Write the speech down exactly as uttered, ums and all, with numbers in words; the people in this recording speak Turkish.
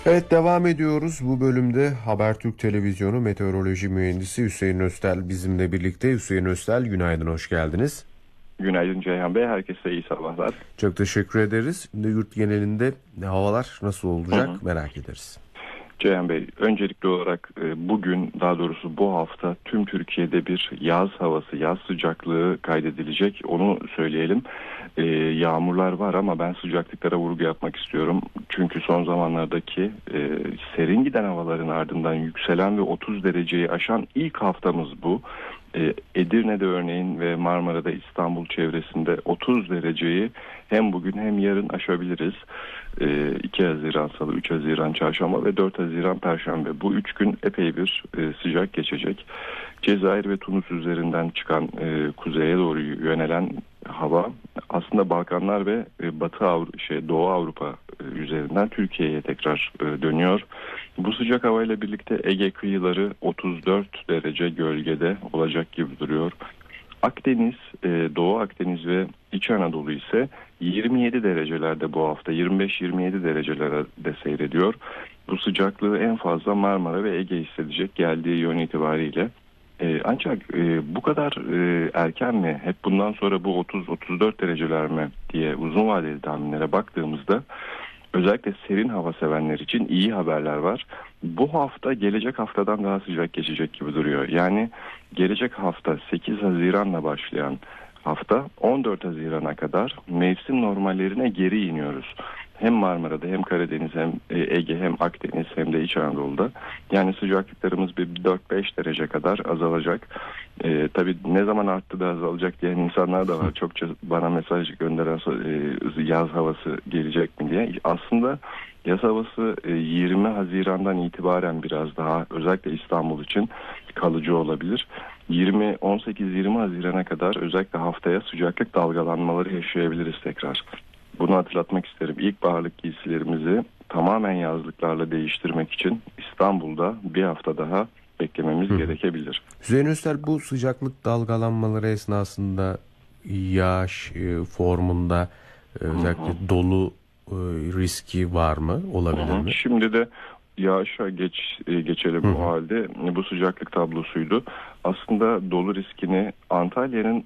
Evet, devam ediyoruz. Bu bölümde Habertürk Televizyonu meteoroloji mühendisi Hüseyin Öztel bizimle birlikte. Hüseyin Öztel, günaydın, hoş geldiniz. Günaydın Ceyhan Bey, herkese iyi sabahlar. Çok teşekkür ederiz. Şimdi yurt genelinde havalar nasıl olacak Hı hı. merak ederiz. Ceyhan Bey, öncelikli olarak bugün, daha doğrusu bu hafta tüm Türkiye'de bir yaz havası, yaz sıcaklığı kaydedilecek. Onu söyleyelim. Ee, yağmurlar var ama ben sıcaklıklara vurgu yapmak istiyorum. Çünkü son zamanlardaki e, serin giden havaların ardından yükselen ve otuz dereceyi aşan ilk haftamız bu. E, Edirne'de örneğin ve Marmara'da, İstanbul çevresinde otuz dereceyi hem bugün hem yarın aşabiliriz. E, iki Haziran Salı, üç Haziran Çarşamba ve dört Haziran Perşembe. Bu üç gün epey bir e, sıcak geçecek. Cezayir ve Tunus üzerinden çıkan e, kuzeye doğru yönelen hava aslında Balkanlar ve e, Batı Avrupa, şey Doğu Avrupa e, üzerinden Türkiye'ye tekrar e, dönüyor. Bu sıcak havayla birlikte Ege kıyıları otuz dört derece gölgede olacak gibi duruyor. Akdeniz, e, Doğu Akdeniz ve İç Anadolu ise yirmi yedi derecelerde bu hafta, yirmi beş yirmi yedi derecelerde seyrediyor. Bu sıcaklığı en fazla Marmara ve Ege hissedecek geldiği yön itibariyle. Ee, ancak e, bu kadar e, erken mi, hep bundan sonra bu otuz otuz dört dereceler mi diye uzun vadeli tahminlere baktığımızda özellikle serin hava sevenler için iyi haberler var. Bu hafta gelecek haftadan daha sıcak geçecek gibi duruyor. Yani gelecek hafta sekiz Haziran'la başlayan hafta on dört Haziran'a kadar mevsim normallerine geri iniyoruz. Hem Marmara'da hem Karadeniz hem Ege hem Akdeniz hem de İç Anadolu'da. Yani sıcaklıklarımız bir dört beş derece kadar azalacak. Ee, tabii ne zaman arttı da azalacak diyen insanlar da var. Çokça bana mesaj gönderen e, yaz havası gelecek mi diye. Aslında yaz havası e, yirmi Haziran'dan itibaren biraz daha özellikle İstanbul için kalıcı olabilir. yirmi on sekiz yirmi Haziran'a kadar özellikle haftaya sıcaklık dalgalanmaları yaşayabiliriz tekrar. Bunu hatırlatmak isterim. İlkbaharlık giysilerimizi tamamen yazlıklarla değiştirmek için İstanbul'da bir hafta daha beklememiz Hı. gerekebilir. Hüseyin Öztel, bu sıcaklık dalgalanmaları esnasında yağış e, formunda e, özellikle Hı-hı. dolu e, riski var mı? Olabilir Hı-hı. mi? Şimdi de yağışa geç, e, geçelim Hı-hı. o halde. Bu sıcaklık tablosuydu. Aslında dolu riskini Antalya'nın